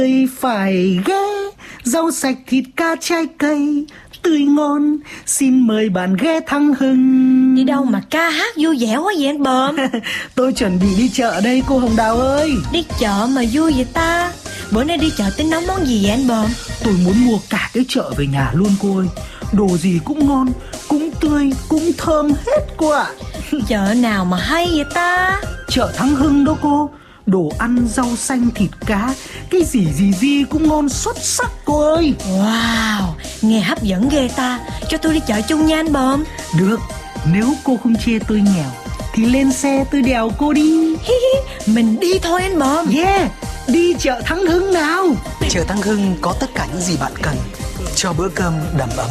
Phải ghé rau sạch thịt cá trái cây tươi ngon, xin mời bạn ghé Thắng Hưng. Đi đâu mà ca hát vui vẻ quá vậy anh Bờm? Tôi chuẩn bị đi chợ đây cô Hồng Đào ơi. Đi chợ mà vui vậy ta? Bữa nay đi chợ tính nấu món gì vậy anh Bờm? Tôi muốn mua cả cái chợ về nhà luôn cô ơi. Đồ gì cũng ngon, cũng tươi, cũng thơm hết cô ạ. Chợ nào mà hay vậy ta? Chợ Thắng Hưng đó cô. Đồ ăn, rau xanh, thịt cá, cái gì cũng ngon xuất sắc cô ơi. Wow, nghe hấp dẫn ghê ta. Cho tôi đi chợ chung nha anh Bờm. Được, nếu cô không chê tôi nghèo thì lên xe tôi đèo cô đi. Mình đi thôi anh Bờm. Yeah, đi chợ Thắng Hưng nào. Chợ Thắng Hưng có tất cả những gì bạn cần cho bữa cơm đầm ấm.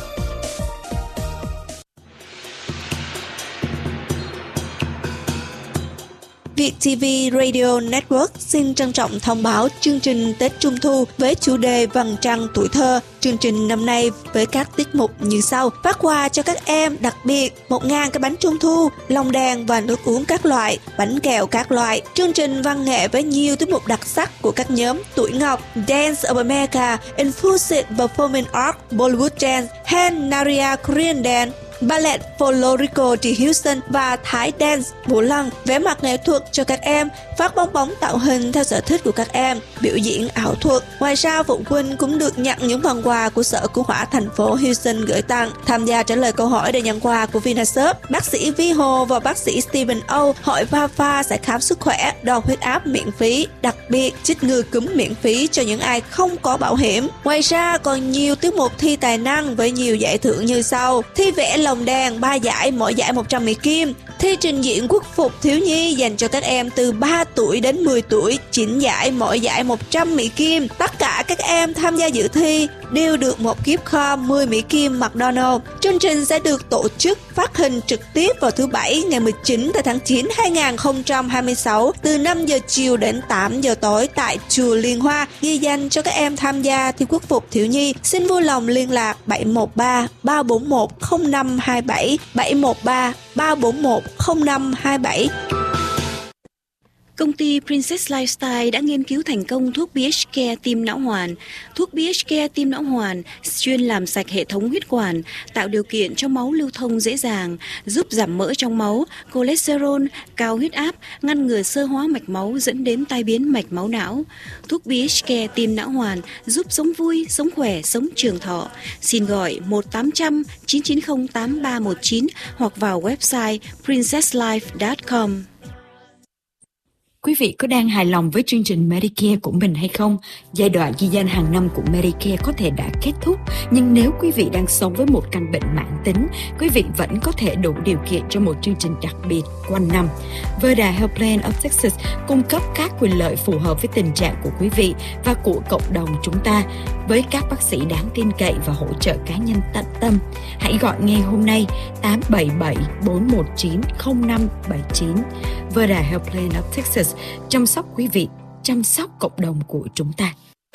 VietTV Radio Network xin trân trọng thông báo chương trình Tết Trung Thu với chủ đề Vầng Trăng Tuổi Thơ. Chương trình năm nay với các tiết mục như sau: phát quà cho các em đặc biệt 1.000 cái bánh Trung Thu, lồng đèn và nước uống các loại, bánh kẹo các loại. Chương trình văn nghệ với nhiều tiết mục đặc sắc của các nhóm Tuổi Ngọc, Dance of America, Infused Performing Arts, Bollywood Dance, Han Naria Korean Dance, Ballet Folklorico The Houston và Thái Dance Vũ Lân. Vẽ mặt nghệ thuật cho các em, phát bong bóng tạo hình theo sở thích của các em, biểu diễn ảo thuật. Ngoài ra phụ huynh cũng được nhận những phần quà của Sở Cứu hỏa thành phố Houston gửi tặng. Tham gia trả lời câu hỏi để nhận quà của Vinashop, bác sĩ Vi Hồ và bác sĩ Steven Âu hội Pha sẽ khám sức khỏe, đo huyết áp miễn phí, đặc biệt chích ngừa cúm miễn phí cho những ai không có bảo hiểm. Ngoài ra còn nhiều tiết mục thi tài năng với nhiều giải thưởng như sau: thi vẽ lồng đèn 3 giải, mỗi giải 100 Mỹ Kim; thi trình diễn quốc phục thiếu nhi dành cho các em từ 3 tuổi đến 10 tuổi, 9 giải, mỗi giải 100 Mỹ Kim. Tất cả các em tham gia dự thi đều được một gift card 10 Mỹ Kim McDonald's. Chương trình sẽ được tổ chức phát hình trực tiếp vào thứ Bảy ngày 19 tháng 9 2026 từ 5 giờ chiều đến 8 giờ tối tại chùa Liên Hoa, ghi danh cho các em tham gia thi quốc phục thiếu nhi. Xin vui lòng liên lạc 713 341 0527 713 341 0527. Công ty Princess Lifestyle đã nghiên cứu thành công thuốc BH Care Tim Não Hoàn. Thuốc BH Care Tim Não Hoàn chuyên làm sạch hệ thống huyết quản, tạo điều kiện cho máu lưu thông dễ dàng, giúp giảm mỡ trong máu, cholesterol, cao huyết áp, ngăn ngừa xơ hóa mạch máu dẫn đến tai biến mạch máu não. Thuốc BH Care Tim Não Hoàn giúp sống vui, sống khỏe, sống trường thọ. Xin gọi 1-800-990-8319 hoặc vào website princesslife.com. Quý vị có đang hài lòng với chương trình Medicare của mình hay không? Giai đoạn ghi danh hàng năm của Medicare có thể đã kết thúc, nhưng nếu quý vị đang sống với một căn bệnh mãn tính, quý vị vẫn có thể đủ điều kiện cho một chương trình đặc biệt quanh năm. Verda Health Plan of Texas cung cấp các quyền lợi phù hợp với tình trạng của quý vị và của cộng đồng chúng ta, với các bác sĩ đáng tin cậy và hỗ trợ cá nhân tận tâm. Hãy gọi ngay hôm nay 877-419-0579. Verda Health Plan of Texas, chăm sóc quý vị, chăm sóc cộng đồng của chúng ta.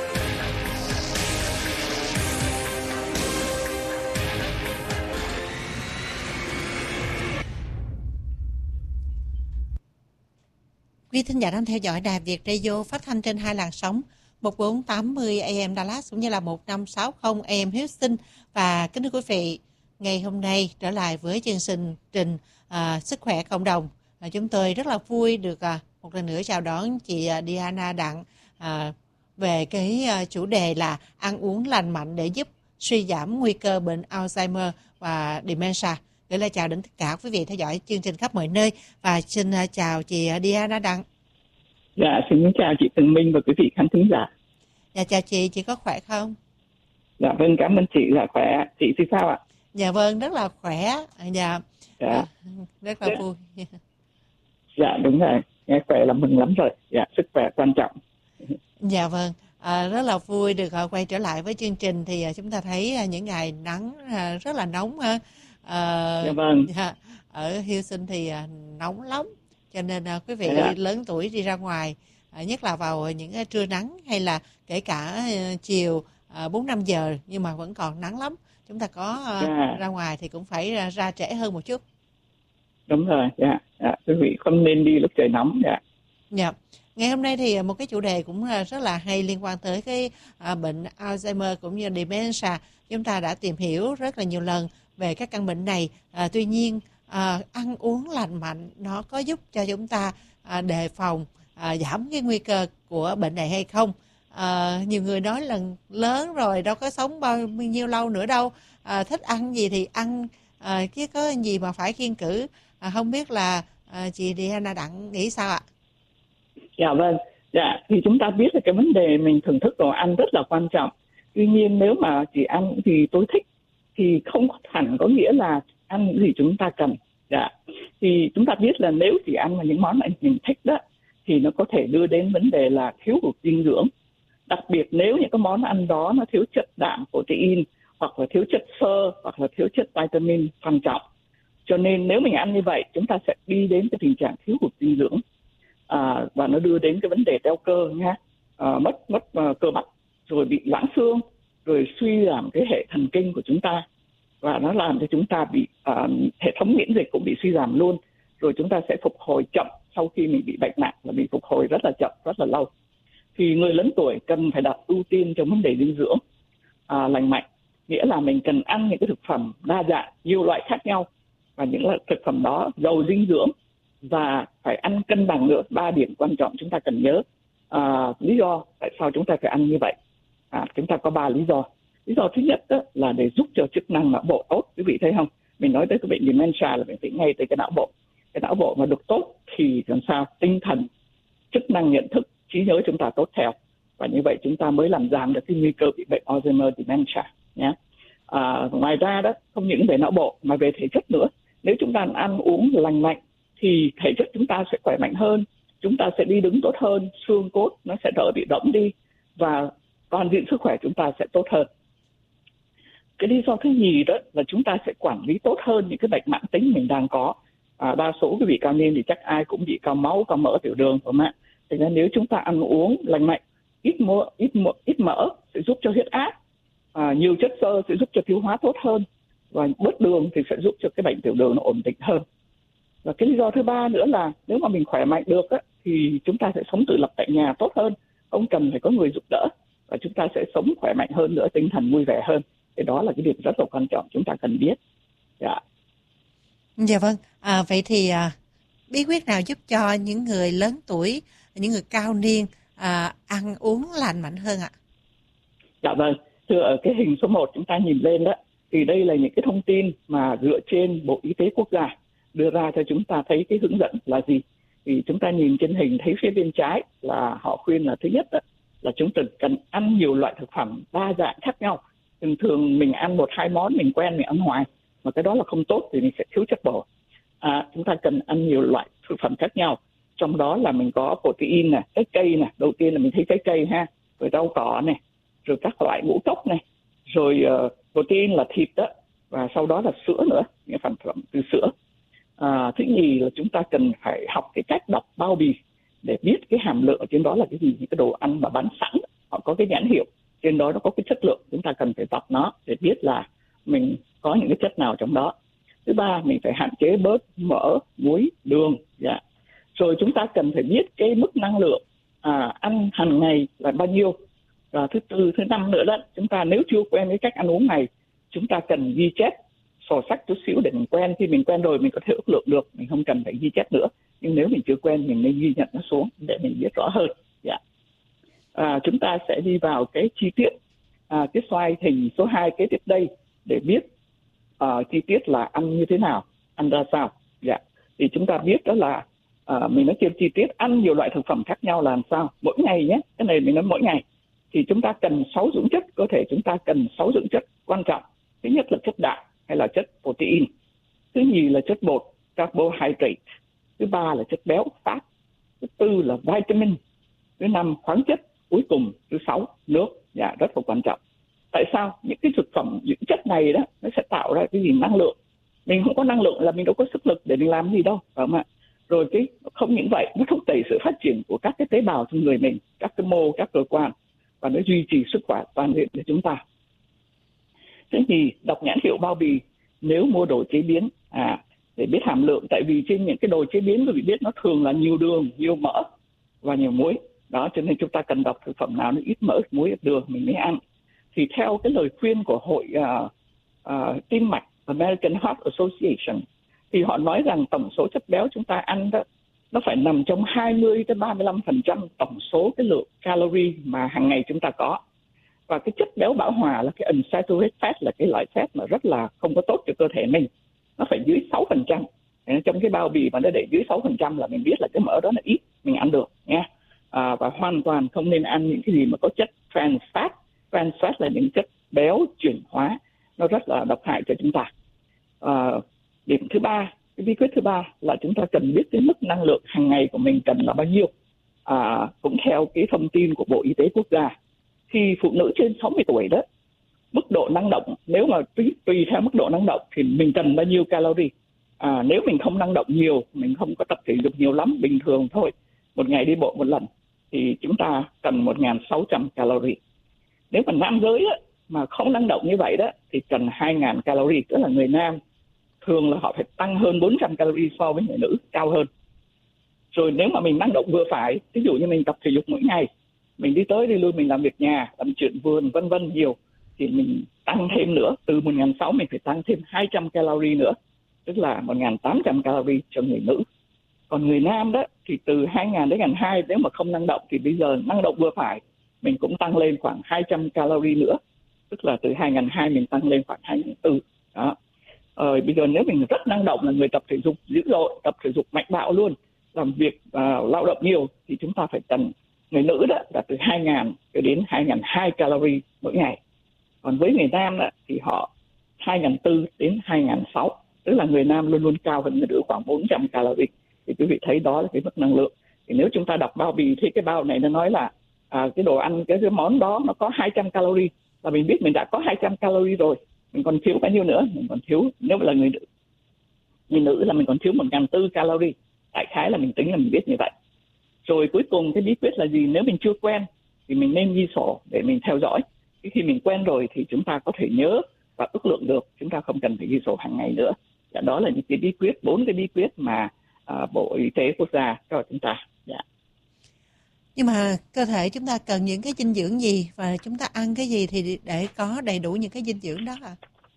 Quý thính giả đang theo dõi Đài Việt Radio phát thanh trên hai làn sóng 1480 AM Dallas cũng như là 1560 AM Houston. Và kính thưa quý vị, ngày hôm nay trở lại với chương trình Sức khỏe cộng đồng. Chúng tôi rất là vui được một lần nữa chào đón chị Diana Đặng về cái chủ đề là ăn uống lành mạnh để giúp suy giảm nguy cơ bệnh Alzheimer và dementia. Gửi lời chào đến tất cả quý vị theo dõi chương trình khắp mọi nơi và xin chào chị Diana Đặng. Dạ, xin chào chị Tường Minh và quý vị khán thính giả. Dạ, chào chị có khỏe không? Dạ vâng, cảm ơn chị, dạ khỏe. Chị thì sao ạ? Dạ vâng, rất là khỏe. Dạ. Rất là vui. Dạ đúng rồi, nghe khỏe là mừng lắm rồi. Dạ, sức khỏe quan trọng. Dạ vâng, rất là vui được quay trở lại với chương trình. Thì chúng ta thấy những ngày nắng rất là nóng ha. Dạ vâng. Ở Houston thì nóng lắm, cho nên quý vị lớn tuổi đi ra ngoài, nhất là vào những trưa nắng hay là kể cả chiều 4-5 giờ nhưng mà vẫn còn nắng lắm. Chúng ta có ra ngoài thì cũng phải ra trễ hơn một chút. Đúng rồi, quý vị không nên đi lúc trời nóng. Ngày hôm nay thì một cái chủ đề cũng rất là hay liên quan tới cái bệnh Alzheimer cũng như dementia. Chúng ta đã tìm hiểu rất là nhiều lần về các căn bệnh này. Tuy nhiên ăn uống lành mạnh nó có giúp cho chúng ta đề phòng, giảm cái nguy cơ của bệnh này hay không? Nhiều người nói là lớn rồi đâu có sống bao nhiêu lâu nữa đâu, thích ăn gì thì ăn, chứ có gì mà phải kiêng cữ. Không biết là chị Diana Đặng nghĩ sao ạ? Dạ vâng, dạ thì chúng ta biết là cái vấn đề mình thưởng thức đồ ăn rất là quan trọng. Tuy nhiên nếu mà chỉ ăn thì tôi thích thì không hẳn có nghĩa là ăn những gì chúng ta cần. Dạ. Thì chúng ta biết là nếu chỉ ăn những món mà mình thích đó thì nó có thể đưa đến vấn đề là thiếu hụt dinh dưỡng. Đặc biệt nếu những cái món ăn đó nó thiếu chất đạm, protein, hoặc là thiếu chất xơ, hoặc là thiếu chất vitamin quan trọng. Cho nên nếu mình ăn như vậy chúng ta sẽ đi đến cái tình trạng thiếu hụt dinh dưỡng, và nó đưa đến cái vấn đề teo cơ nha, mất cơ bắp, rồi bị loãng xương, rồi suy giảm cái hệ thần kinh của chúng ta, và nó làm cho chúng ta bị hệ thống miễn dịch cũng bị suy giảm luôn, rồi chúng ta sẽ phục hồi chậm. Sau khi mình bị bệnh nặng là bị phục hồi rất là chậm, rất là lâu. Thì người lớn tuổi cần phải đặt ưu tiên cho vấn đề dinh dưỡng lành mạnh, nghĩa là mình cần ăn những cái thực phẩm đa dạng, nhiều loại khác nhau, và những loại thực phẩm đó giàu dinh dưỡng, và phải ăn cân bằng nữa. 3 điểm quan trọng chúng ta cần nhớ. Lý do tại sao chúng ta phải ăn như vậy, chúng ta có 3 lý do. Lý do thứ nhất đó là để giúp cho chức năng não bộ tốt. Quý vị thấy không, mình nói tới cái bệnh dementia là mình phải ngay tới cái não bộ. Cái não bộ mà được tốt thì làm sao tinh thần, chức năng nhận thức, trí nhớ chúng ta tốt theo, và như vậy chúng ta mới làm giảm được cái nguy cơ bị bệnh Alzheimer, dementia nhé. Ngoài ra đó, không những về não bộ mà về thể chất nữa. Nếu chúng ta ăn uống lành mạnh thì thể chất chúng ta sẽ khỏe mạnh hơn, chúng ta sẽ đi đứng tốt hơn, xương cốt nó sẽ đỡ bị rỗng đi, và toàn diện sức khỏe chúng ta sẽ tốt hơn. Cái lý do thứ nhì đó là chúng ta sẽ quản lý tốt hơn những cái bệnh mãn tính mình đang có. Đa số quý vị cao niên thì chắc ai cũng bị cao máu, cao mỡ, tiểu đường, phải không ạ? Thế nên nếu chúng ta ăn uống lành mạnh, ít mỡ sẽ giúp cho huyết áp, nhiều chất xơ sẽ giúp cho tiêu hóa tốt hơn, và bớt đường thì sẽ giúp cho cái bệnh tiểu đường nó ổn định hơn. Và cái lý do thứ ba nữa là nếu mà mình khỏe mạnh được á, thì chúng ta sẽ sống tự lập tại nhà tốt hơn, không cần phải có người giúp đỡ, và chúng ta sẽ sống khỏe mạnh hơn nữa, tinh thần vui vẻ hơn. Thì đó là cái điểm rất là quan trọng chúng ta cần biết. Dạ vâng. Vậy thì bí quyết nào giúp cho những người lớn tuổi, những người cao niên ăn uống lành mạnh hơn ạ? Dạ vâng. Thưa, ở cái hình số 1 chúng ta nhìn lên đó, thì đây là những cái thông tin mà dựa trên Bộ Y tế Quốc gia đưa ra cho chúng ta thấy cái hướng dẫn là gì. Thì chúng ta nhìn trên hình thấy phía bên trái là họ khuyên là thứ nhất đó, là chúng ta cần ăn nhiều loại thực phẩm đa dạng khác nhau. Thường mình ăn 1-2 món mình quen, mình ăn hoài, mà cái đó là không tốt thì mình sẽ thiếu chất bổ. Chúng ta cần ăn nhiều loại thực phẩm khác nhau, trong đó là mình có protein này, trái cây này, đầu tiên là mình thấy trái cây ha, rồi rau cỏ này, rồi các loại ngũ cốc này, rồi protein là thịt đó, và sau đó là sữa nữa, những sản phẩm từ sữa. Thứ nhì là chúng ta cần phải học cái cách đọc bao bì để biết cái hàm lượng ở trên đó là cái gì. Những cái đồ ăn mà bán sẵn họ có cái nhãn hiệu trên đó, nó có cái chất lượng, chúng ta cần phải đọc nó để biết là mình có những cái chất nào trong đó. Thứ ba, mình phải hạn chế bớt mỡ, muối, đường. Rồi chúng ta cần phải biết cái mức năng lượng ăn hàng ngày là bao nhiêu. Và thứ tư, thứ năm nữa đó, chúng ta nếu chưa quen với cách ăn uống này, chúng ta cần ghi chép sổ sách chút xíu để mình quen. Khi mình quen rồi mình có thể ước lượng được, mình không cần phải ghi chép nữa. Nhưng nếu mình chưa quen mình nên ghi nhận nó xuống để mình biết rõ hơn. Chúng ta sẽ đi vào cái chi tiết, cái slide hình số 2 kế tiếp đây để biết chi tiết là ăn như thế nào, ăn ra sao. Thì chúng ta biết đó là mình nói trên chi tiết ăn nhiều loại thực phẩm khác nhau là làm sao. Mỗi ngày nhé, cái này mình nói mỗi ngày. Thì chúng ta cần 6 dưỡng chất, cơ thể chúng ta cần 6 dưỡng chất quan trọng. Thứ nhất là chất đạm hay là chất protein. Thứ nhì là chất bột, carbohydrate. Thứ ba là chất béo, fat. Thứ tư là vitamin. Thứ năm khoáng chất. Cuối cùng thứ 6 nước. Rất là quan trọng. Tại sao? Những cái thực phẩm, những chất này đó nó sẽ tạo ra cái gì năng lượng. Mình không có năng lượng là mình đâu có sức lực để mình làm gì đâu, phải không ạ? Rồi cái không những vậy, nó thúc đẩy sự phát triển của các cái tế bào trong người mình, các cái mô, các cơ quan, và nó duy trì sức khỏe toàn diện của chúng ta. Thế thì đọc nhãn hiệu bao bì nếu mua đồ chế biến để biết hàm lượng. Tại vì trên những cái đồ chế biến quý vị biết nó thường là nhiều đường, nhiều mỡ, và nhiều muối. Đó, cho nên chúng ta cần đọc thực phẩm nào nó ít mỡ, muối, ít đường mình mới ăn. Thì theo cái lời khuyên của hội tim mạch American Heart Association thì họ nói rằng tổng số chất béo chúng ta ăn đó nó phải nằm trong 20-35% tổng số cái lượng calorie mà hàng ngày chúng ta có. Và cái chất béo bão hòa là cái unsaturated fat, là cái loại fat mà rất là không có tốt cho cơ thể mình. Nó phải dưới 6%. Trong cái bao bì mà nó để dưới 6% là mình biết là cái mỡ đó là ít, mình ăn được nha. Và hoàn toàn không nên ăn những cái gì mà có chất trans fat. Trans fat là những chất béo chuyển hóa, nó rất là độc hại cho chúng ta. Điểm thứ ba, cái bí quyết thứ ba là chúng ta cần biết cái mức năng lượng hàng ngày của mình cần là bao nhiêu. Cũng theo cái thông tin của Bộ Y tế Quốc gia, thì phụ nữ trên 60 tuổi đó, mức độ năng động, nếu mà tùy theo mức độ năng động thì mình cần bao nhiêu calorie. Nếu mình không năng động nhiều, mình không có tập thể dục nhiều lắm, bình thường thôi, một ngày đi bộ một lần, thì chúng ta cần 1.600 calorie. Nếu mà nam giới á, mà không năng động như vậy đó thì cần 2.000 calorie, tức là người nam thường là họ phải tăng hơn 400 calorie so với người nữ, cao hơn. Rồi nếu mà mình năng động vừa phải, ví dụ như mình tập thể dục mỗi ngày, mình đi tới đi lui, mình làm việc nhà, làm chuyện vườn vân vân nhiều, thì mình tăng thêm nữa, từ 1.600 mình phải tăng thêm 200 calorie nữa, tức là 1.800 calorie cho người nữ. Còn người nam đó thì từ 2.000 đến 1.200, nếu mà không năng động thì bây giờ năng động vừa phải, mình cũng tăng lên khoảng 200 calorie nữa, tức là từ 2.200 mình tăng lên khoảng 2.400. Đó. Bây giờ nếu mình rất năng động, là người tập thể dục dữ dội, tập thể dục mạnh bạo luôn, làm việc lao động nhiều, thì chúng ta phải cần, người nữ đó là từ 2.000 đến 2.200 calorie mỗi ngày. Còn với người nam đó, thì họ 2.400 đến 2.600, tức là người nam luôn luôn cao hơn người nữ khoảng 400 calorie. Thì quý vị thấy đó là cái mức năng lượng. Thì nếu chúng ta đọc bao bì thì cái bao này nó nói là cái đồ ăn, cái món đó nó có 200 calorie, là mình biết mình đã có 200 calorie rồi, mình còn thiếu bao nhiêu nữa, mình còn thiếu, nếu mà là người nữ là mình còn thiếu 1.400 calorie. Đại khái là mình tính là mình biết như vậy. Rồi cuối cùng cái bí quyết là gì? Nếu mình chưa quen thì mình nên ghi sổ để mình theo dõi. Khi mình quen rồi thì chúng ta có thể nhớ và ước lượng được, chúng ta không cần phải ghi sổ hàng ngày nữa. Đó là những cái bí quyết, 4 cái bí quyết mà Bộ Y tế Quốc gia cho chúng ta. Nhưng mà cơ thể chúng ta cần những cái dinh dưỡng gì và chúng ta ăn cái gì thì để có đầy đủ những cái dinh dưỡng đó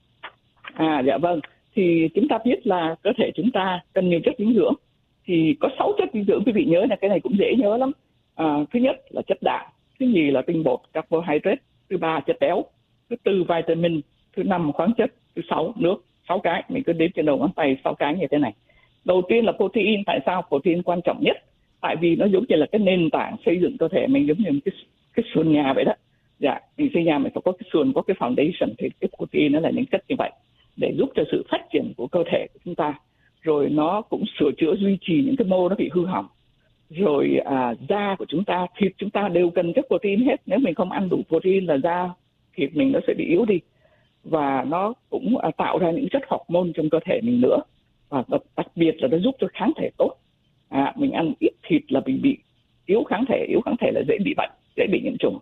ạ? Dạ vâng. Thì chúng ta biết là cơ thể chúng ta cần nhiều chất dinh dưỡng. Thì có 6 chất dinh dưỡng, quý vị nhớ là cái này cũng dễ nhớ lắm. Thứ nhất là chất đạm, thứ nhì là tinh bột, carbohydrate, thứ ba chất béo, thứ tư vitamin, thứ năm khoáng chất, thứ 6 nước. 6 cái, mình cứ đếm trên đầu ngón tay 6 cái như thế này. Đầu tiên là protein. Tại sao protein quan trọng nhất? Tại vì nó giống như là cái nền tảng xây dựng cơ thể mình, giống như cái sườn nhà vậy đó. Dạ, mình xây nhà mình phải có cái sườn, có cái foundation, thì cái protein nó là những chất như vậy để giúp cho sự phát triển của cơ thể của chúng ta. Rồi nó cũng sửa chữa, duy trì những cái mô nó bị hư hỏng. Rồi da của chúng ta, thịt chúng ta đều cần chất protein hết. Nếu mình không ăn đủ protein là da thịt mình nó sẽ bị yếu đi. Và nó cũng tạo ra những chất hormone trong cơ thể mình nữa. Và đặc biệt là nó giúp cho kháng thể tốt. Mình ăn ít thịt là mình bị yếu kháng thể là dễ bị bệnh, dễ bị nhiễm trùng.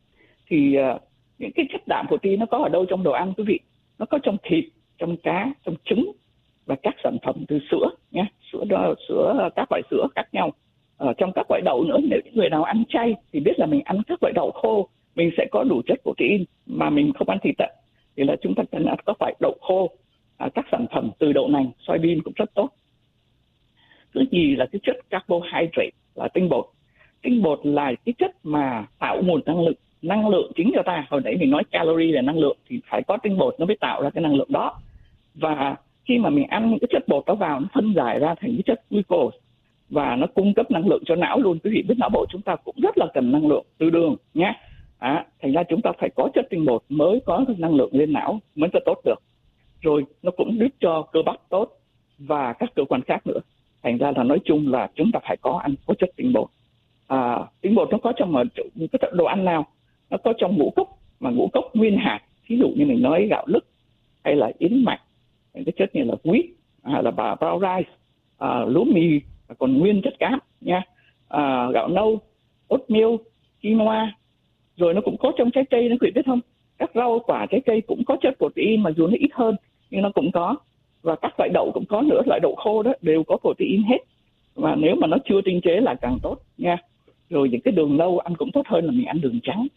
Thì những cái chất đạm protein nó có ở đâu trong đồ ăn quý vị? Nó có trong thịt, trong cá, trong trứng và các sản phẩm từ sữa nhé, sữa các loại sữa khác nhau. Trong các loại đậu nữa, nếu những người nào ăn chay thì biết là mình ăn các loại đậu khô mình sẽ có đủ chất protein, mà mình không ăn thịt thì là chúng ta cần ăn các loại đậu khô, các sản phẩm từ đậu nành, soybean cũng rất tốt. Thứ nhì là cái chất carbohydrate, là tinh bột. Tinh bột là cái chất mà tạo nguồn năng lượng chính cho ta. Hồi nãy mình nói calorie là năng lượng, thì phải có tinh bột nó mới tạo ra cái năng lượng đó. Và khi mà mình ăn những cái chất bột đó vào, nó phân giải ra thành cái chất glucose và nó cung cấp năng lượng cho não luôn. Quý vị biết não bộ chúng ta cũng rất là cần năng lượng từ đường nhé. Thành ra chúng ta phải có chất tinh bột mới có năng lượng lên não mới cho tốt được. Rồi nó cũng giúp cho cơ bắp tốt và các cơ quan khác nữa. Thành ra là nói chung là chúng ta phải có chất tinh bột. Tinh bột nó có trong cái đồ ăn nào? Nó có trong ngũ cốc, mà ngũ cốc nguyên hạt, ví dụ như mình nói gạo lứt hay là yến mạch, cái chất như là wheat, là brown rice, lúa mì, còn nguyên chất cám nha, gạo nâu, oatmeal, quinoa. Rồi nó cũng có trong trái cây, nó quý vị biết không? Các rau quả trái cây cũng có chất protein, mà dù nó ít hơn nhưng nó cũng có. Và các loại đậu cũng có nữa, loại đậu khô đó đều có protein hết. Và nếu mà nó chưa tinh chế là càng tốt nha. Rồi những cái đường nâu ăn cũng tốt hơn là mình ăn đường trắng.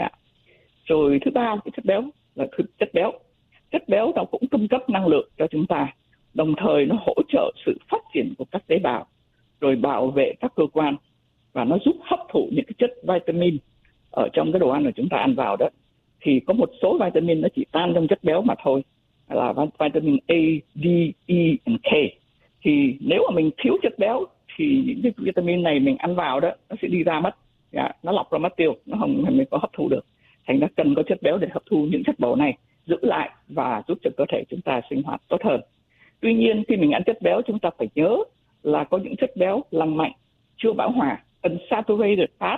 Rồi thứ ba, cái chất béo là chất béo. Chất béo nó cũng cung cấp năng lượng cho chúng ta, đồng thời nó hỗ trợ sự phát triển của các tế bào, rồi bảo vệ các cơ quan, và nó giúp hấp thụ những cái chất vitamin ở trong cái đồ ăn mà chúng ta ăn vào đó. Thì có một số vitamin nó chỉ tan trong chất béo mà thôi, là vitamin A, D, E and K. Thì nếu mà mình thiếu chất béo thì những cái vitamin này mình ăn vào đó nó sẽ đi ra mất, nó lọc ra mất tiêu, nó không mình có hấp thu được. Thành ra cần có chất béo để hấp thu những chất bổ này, giữ lại và giúp cho cơ thể chúng ta sinh hoạt tốt hơn. Tuy nhiên khi mình ăn chất béo, chúng ta phải nhớ là có những chất béo lành mạnh, chưa bão hòa, unsaturated fat,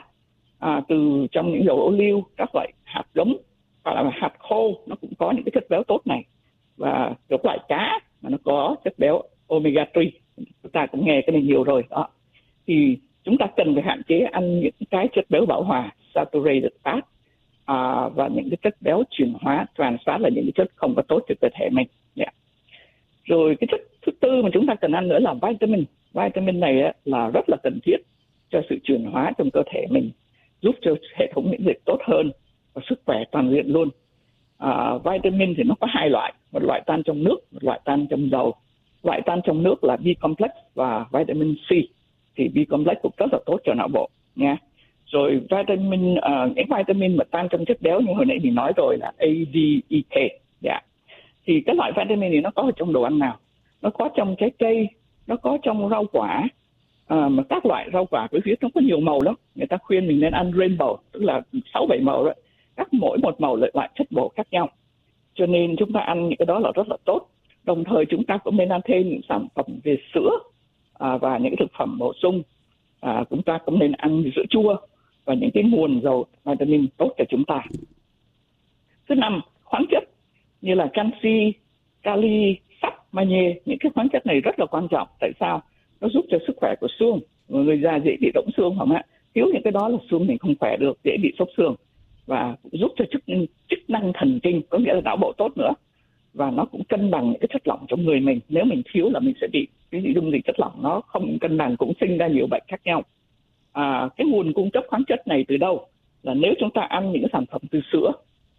từ trong những dầu ô liu, các loại hạt giống hoặc là hạt khô, nó cũng có những cái chất béo tốt này. Và các loại cá mà nó có chất béo omega 3, chúng ta cũng nghe cái này nhiều rồi đó. Thì chúng ta cần phải hạn chế ăn những cái chất béo bão hòa, saturated fat, và những cái chất béo chuyển hóa, trans fat là những cái chất không có tốt cho cơ thể mình. Rồi cái chất thứ tư mà chúng ta cần ăn nữa là vitamin. Vitamin này là rất là cần thiết cho sự chuyển hóa trong cơ thể mình, giúp cho hệ thống miễn dịch tốt hơn và sức khỏe toàn diện luôn. Vitamin thì nó có hai loại, một loại tan trong nước, một loại tan trong dầu. Loại tan trong nước là B-complex và vitamin C. Thì B-complex cũng rất là tốt cho não bộ nha. Rồi vitamin, những vitamin mà tan trong chất béo như hồi nãy mình nói rồi là A, D, E, K. Thì cái loại vitamin này nó có ở trong đồ ăn nào? Nó có trong trái cây, nó có trong rau quả, mà các loại rau quả với phía nó có nhiều màu lắm. Người ta khuyên mình nên ăn rainbow, tức là 6-7 màu đó. Mỗi một màu loại chất bổ khác nhau. Cho nên chúng ta ăn những cái đó là rất là tốt. Đồng thời chúng ta cũng nên ăn thêm những sản phẩm về sữa và những thực phẩm bổ sung. Chúng ta cũng nên ăn sữa chua và những cái nguồn dầu vitamin tốt cho chúng ta. Thứ năm, khoáng chất như là canxi, kali, sắt, magie. Những cái khoáng chất này rất là quan trọng. Tại sao? Nó giúp cho sức khỏe của xương. Người già dễ bị rỗng xương không ạ? Thiếu những cái đó là xương mình không khỏe được, dễ bị xốc xương. Và giúp cho chức năng thần kinh, có nghĩa là não bộ tốt nữa. Và nó cũng cân bằng những cái chất lỏng trong người mình. Nếu mình thiếu là mình sẽ bị cái dung dịch chất lỏng nó không cân bằng, cũng sinh ra nhiều bệnh khác nhau. Cái nguồn cung cấp khoáng chất này từ đâu? Là nếu chúng ta ăn những cái sản phẩm từ sữa,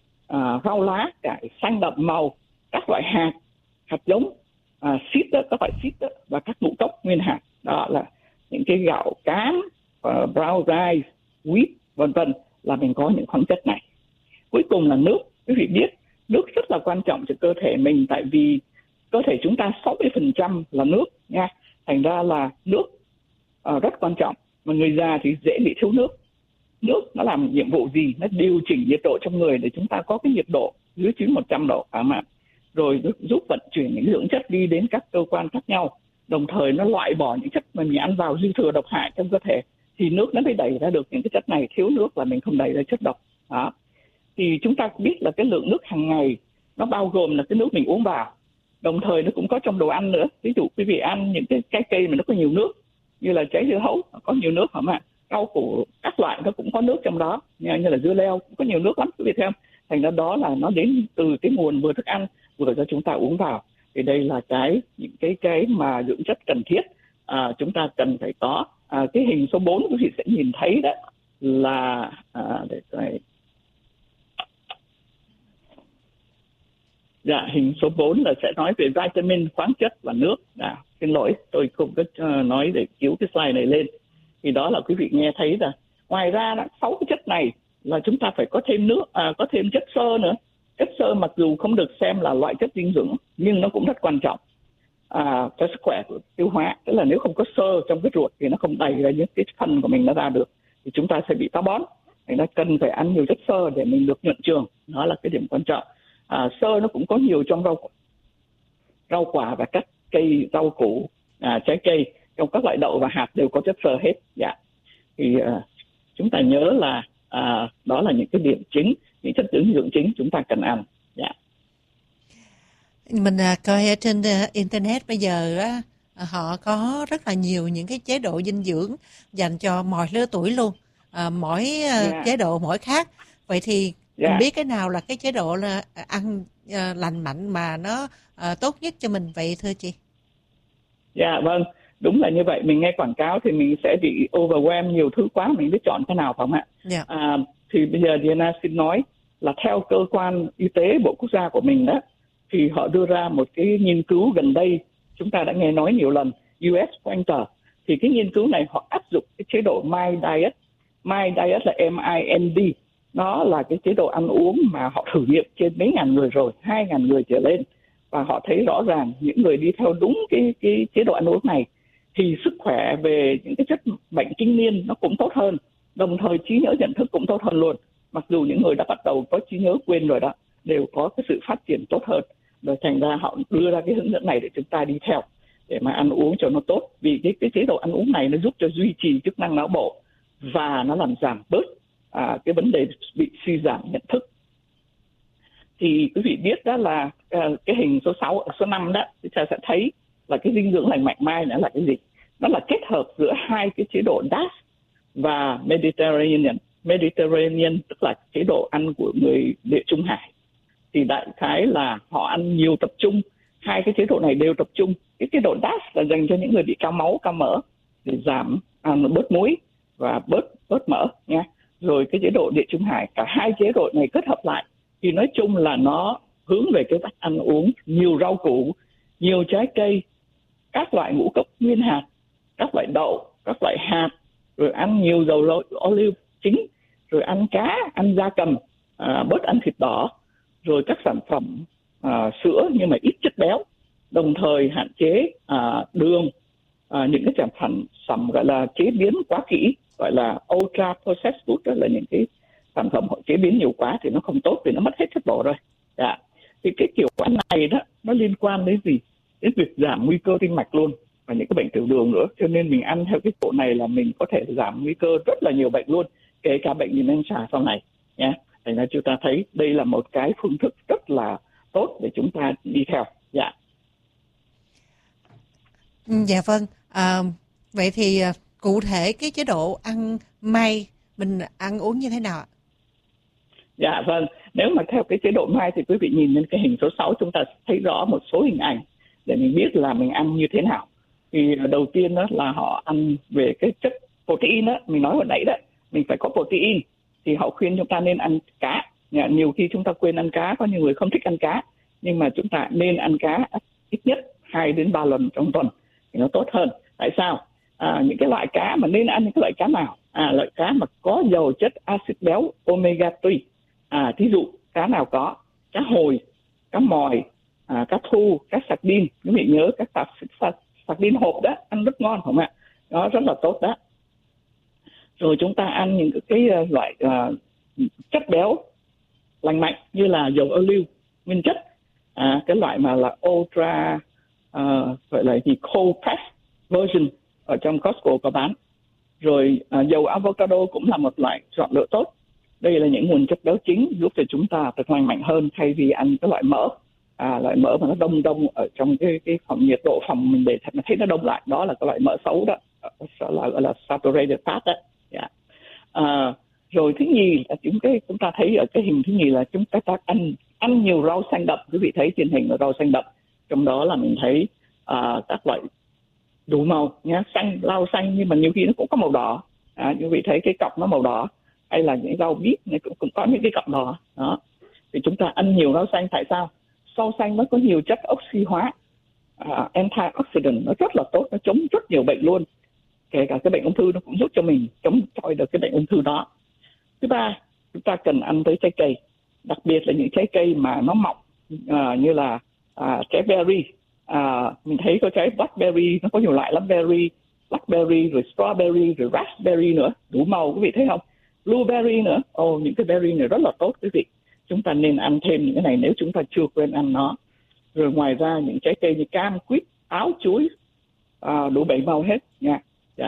rau lá, cải xanh đậm màu, các loại hạt giống, seed đó, các loại seed đó, và các ngũ cốc nguyên hạt. Đó là những cái gạo cám, brown rice, wheat, vân vân, là mình có những khoáng chất này. Cuối cùng là nước. Quý vị biết nước rất là quan trọng cho cơ thể mình, tại vì cơ thể chúng ta 60% là nước nha. Thành ra là nước rất quan trọng. Mà người già thì dễ bị thiếu nước. Nước nó làm nhiệm vụ gì? Nó điều chỉnh nhiệt độ trong người để chúng ta có cái nhiệt độ dưới 100 độ. Rồi giúp vận chuyển những dưỡng chất đi đến các cơ quan khác nhau. Đồng thời nó loại bỏ những chất mà mình ăn vào dư thừa độc hại trong cơ thể. Thì nước nó mới đẩy ra được những cái chất này. Thiếu nước là mình không đẩy ra chất độc. Đó. Thì chúng ta biết là cái lượng nước hàng ngày nó bao gồm là cái nước mình uống vào. Đồng thời nó cũng có trong đồ ăn nữa. Ví dụ quý vị ăn những cái trái cây mà nó có nhiều nước, như là trái dưa hấu có nhiều nước không ạ? Rau củ các loại nó cũng có nước trong đó, như là dưa leo cũng có nhiều nước lắm, quý vị thấy không? Thành ra đó là nó đến từ cái nguồn vừa thức ăn vừa cho chúng ta uống vào. Thì đây là những cái mà dưỡng chất cần thiết chúng ta cần phải có. Cái hình số 4 quý vị sẽ nhìn thấy đó là hình số 4 là sẽ nói về vitamin, khoáng chất và nước. Xin lỗi, tôi không có nói để cứu cái slide này lên. Thì đó là quý vị nghe thấy là ngoài ra 6 cái chất này là chúng ta phải có thêm nước, có thêm chất xơ nữa. Chất xơ mặc dù không được xem là loại chất dinh dưỡng nhưng nó cũng rất quan trọng cho sức khỏe của tiêu hóa. Tức là nếu không có xơ trong cái ruột thì nó không đầy ra những cái phân của mình nó ra được, thì chúng ta sẽ bị táo bón. Thì nó cần phải ăn nhiều chất xơ để mình được nhuận trường. Đó là cái điểm quan trọng. Xơ nó cũng có nhiều trong rau quả và các cây rau củ, trái cây, trong các loại đậu và hạt đều có chất xơ hết. Thì chúng ta nhớ là đó là những cái điểm chính, những chất dinh dưỡng chính chúng ta cần ăn. Mình coi trên internet bây giờ họ có rất là nhiều những cái chế độ dinh dưỡng dành cho mọi lứa tuổi luôn, mỗi chế độ mỗi khác. Vậy thì mình biết cái nào là cái chế độ là ăn lành mạnh mà nó tốt nhất cho mình vậy thưa chị? Vâng, đúng là như vậy. Mình nghe quảng cáo thì mình sẽ bị overwhelm nhiều thứ quá, mình biết chọn cái nào phải không ạ? Thì bây giờ Diana xin nói là theo cơ quan y tế Bộ Quốc gia của mình đó, thì họ đưa ra một cái nghiên cứu gần đây, chúng ta đã nghe nói nhiều lần, US Pointer. Thì cái nghiên cứu này họ áp dụng cái chế độ MIND Diet. MIND Diet là MIND. Nó là cái chế độ ăn uống mà họ thử nghiệm trên mấy ngàn người rồi, 2.000 người trở lên. Và họ thấy rõ ràng những người đi theo đúng cái chế độ ăn uống này thì sức khỏe về những cái chất bệnh kinh niên nó cũng tốt hơn, đồng thời trí nhớ nhận thức cũng tốt hơn luôn. Mặc dù những người đã bắt đầu có trí nhớ quên rồi đó, đều có cái sự phát triển tốt hơn. Rồi thành ra họ đưa ra cái hướng dẫn này để chúng ta đi theo, để mà ăn uống cho nó tốt. Vì cái chế độ ăn uống này nó giúp cho duy trì chức năng não bộ và nó làm giảm bớt cái vấn đề bị suy giảm nhận thức. Thì quý vị biết đó là cái hình số 5 đó, chúng ta sẽ thấy là cái dinh dưỡng lành mạnh mai nữa là cái gì? Nó là kết hợp giữa hai cái chế độ DASH và Mediterranean. Mediterranean tức là chế độ ăn của người Địa Trung Hải. Thì đại khái là họ ăn nhiều tập trung, hai cái chế độ này đều tập trung. Cái chế độ DASH là dành cho những người bị cao máu, cao mỡ, để giảm bớt muối và bớt mỡ nha. Rồi cái chế độ Địa Trung Hải, cả hai chế độ này kết hợp lại thì nói chung là nó hướng về cái cách ăn uống nhiều rau củ, nhiều trái cây, các loại ngũ cốc nguyên hạt, các loại đậu, các loại hạt, rồi ăn nhiều dầu olive chính, rồi ăn cá, ăn gia cầm, bớt ăn thịt đỏ, rồi các sản phẩm sữa nhưng mà ít chất béo, đồng thời hạn chế đường, những cái sản phẩm gọi là chế biến quá kỹ, gọi là ultra processed food, đó là những cái sản phẩm họ chế biến nhiều quá thì nó không tốt vì nó mất hết chất bổ rồi. Thì cái kiểu ăn này đó nó liên quan đến gì? Đến việc giảm nguy cơ tim mạch luôn và những cái bệnh tiểu đường nữa. Cho nên mình ăn theo cái bộ này là mình có thể giảm nguy cơ rất là nhiều bệnh luôn, kể cả bệnh dementia sau này nhé. Thành ra chúng ta thấy đây là một cái phương thức rất là tốt để chúng ta đi theo. Dạ vâng. Vậy thì cụ thể cái chế độ ăn may mình ăn uống như thế nào ạ? Dạ vâng, nếu mà theo cái chế độ MIND thì quý vị nhìn lên cái hình số 6 chúng ta thấy rõ một số hình ảnh để mình biết là mình ăn như thế nào. Thì đầu tiên đó là họ ăn về cái chất protein đó, mình nói hồi nãy đó, mình phải có protein thì họ khuyên chúng ta nên ăn cá. Nhiều khi chúng ta quên ăn cá, có nhiều người không thích ăn cá, nhưng mà chúng ta nên ăn cá ít nhất 2 đến 3 lần trong tuần thì nó tốt hơn. Tại sao? Những cái loại cá mà nên ăn những cái loại cá nào? Loại cá mà có giàu chất axit béo omega 3. Thí dụ cá nào có? Cá hồi, cá mòi, cá thu, cá sardine. Quý vị nhớ các sardine hộp đó ăn rất ngon không ạ? Nó rất là tốt đó. Rồi chúng ta ăn những cái loại chất béo lành mạnh như là dầu ô liu nguyên chất, cái loại mà là ultra gọi là gì cold press version ở trong Costco có bán. Rồi dầu avocado cũng là một loại chọn lựa tốt. Đây là những nguồn chất béo chính giúp cho chúng ta được lành mạnh hơn thay vì ăn cái loại mỡ. Loại mỡ mà nó đông ở trong cái phòng nhiệt độ phòng mình để thấy nó đông lại, đó là cái loại mỡ xấu đó, gọi là saturated fat đó. Rồi thứ nhì là chúng ta thấy ở cái hình thứ nhì là chúng ta ăn nhiều rau xanh đậm. Quý vị thấy trên hình là rau xanh đậm, trong đó là mình thấy các loại đủ màu nhé, xanh, rau xanh nhưng mà nhiều khi nó cũng có màu đỏ. Quý vị thấy cái cọng nó màu đỏ, hay là những rau bít này cũng có những cái cọng đỏ đó. Thì chúng ta ăn nhiều rau xanh. Tại sao? Rau xanh nó có nhiều chất oxy hóa, antioxidant, nó rất là tốt, nó chống rất nhiều bệnh luôn, kể cả cái bệnh ung thư nó cũng giúp cho mình chống chọi được cái bệnh ung thư đó. Thứ ba, chúng ta cần ăn tới trái cây, đặc biệt là những trái cây mà nó mọng như là trái berry. Mình thấy có trái blackberry, nó có nhiều loại lắm, berry, blackberry, rồi strawberry, rồi raspberry nữa, đủ màu quý vị thấy không? Blueberry nữa, những cái berry này rất là tốt quý vị. Chúng ta nên ăn thêm những cái này nếu chúng ta chưa quen ăn nó. Rồi ngoài ra những trái cây như cam, quýt, táo, chuối, đủ 7 màu hết nha.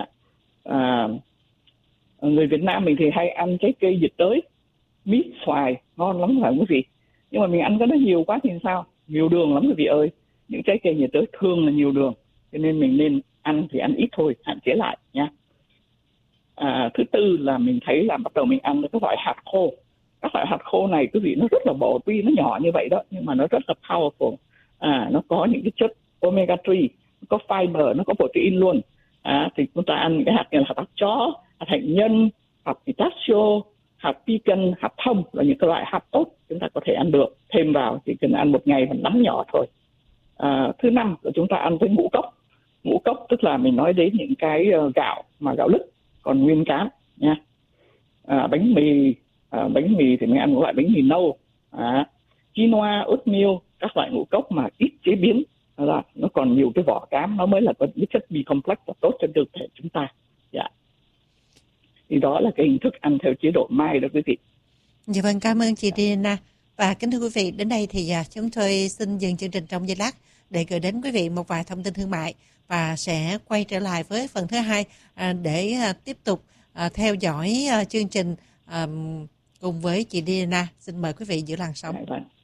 Người Việt Nam mình thì hay ăn trái cây nhiệt đới, mít, xoài, ngon lắm phải không quý vị? Nhưng mà mình ăn cái đó nhiều quá thì sao? Nhiều đường lắm quý vị ơi. Những trái cây nhiệt đới thường là nhiều đường, cho nên mình nên ăn thì ăn ít thôi, hạn chế lại nha. Thứ tư là mình thấy là bắt đầu mình ăn các loại hạt khô. Các loại hạt khô này quý vị nó rất là bổ, tuy nó nhỏ như vậy đó nhưng mà nó rất là powerful. Nó có những cái chất omega 3 có fiber, nó có protein luôn. Thì chúng ta ăn những cái hạt như là hạt chó, hạt hạnh nhân, hạt pistachio, hạt pecan, hạt thông là những cái loại hạt tốt chúng ta có thể ăn được. Thêm vào chỉ cần ăn một ngày một nắm nhỏ thôi. Thứ năm là chúng ta ăn với ngũ cốc. Ngũ cốc tức là mình nói đến những cái gạo mà gạo lứt còn nguyên cám nha. Bánh mì thì mình ăn một loại bánh mì nâu. Quinoa, oatmeal, các loại ngũ cốc mà ít chế biến là nó còn nhiều cái vỏ cám, nó mới là có những chất B-complex và tốt cho cơ thể chúng ta. Thì đó là cái hình thức ăn theo chế độ MIND đó quý vị. Dạ vâng, cảm ơn chị Diana. Và kính thưa quý vị, đến đây thì chúng tôi xin dừng chương trình trong giây lát để gửi đến quý vị một vài thông tin thương mại và sẽ quay trở lại với phần thứ hai để tiếp tục theo dõi chương trình cùng với chị Diana. Xin mời quý vị giữ làn sóng. Vâng.